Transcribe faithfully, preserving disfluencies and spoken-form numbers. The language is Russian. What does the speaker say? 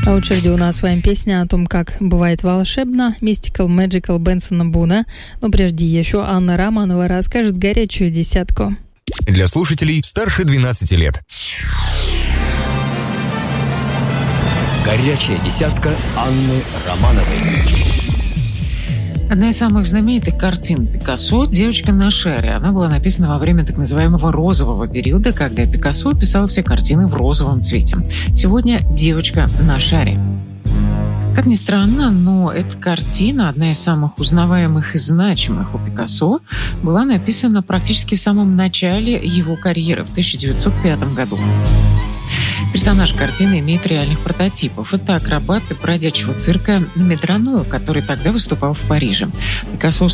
На очереди у нас с вами песня о том, как бывает волшебно. Mystical Magical Бенсона Буна. Но прежде еще Анна Романова расскажет горячую десятку. Для слушателей старше двенадцати лет. Горячая десятка Анны Романовой. Одна из самых знаменитых картин Пикассо «Девочка на шаре». Она была написана во время так называемого розового периода, когда Пикассо писал все картины в розовом цвете. Сегодня «Девочка на шаре». Как ни странно, но эта картина, одна из самых узнаваемых и значимых у Пикассо, была написана практически в самом начале его карьеры, в тысяча девятьсот пятом году. Персонаж картины имеет реальных прототипов. Это акробат бродячего цирка Медрану, который тогда выступал в Париже. Пикассо